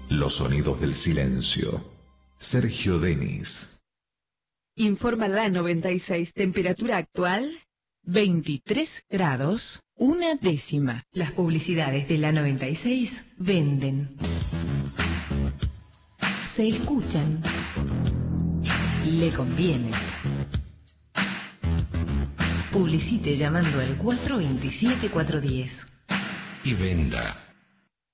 Los sonidos del silencio. Sergio Denis. Informa la 96. Temperatura actual, 23 grados, 1/10. Las publicidades de la 96 venden. Se escuchan. Le conviene. Publicite llamando al 427-410. Y venda.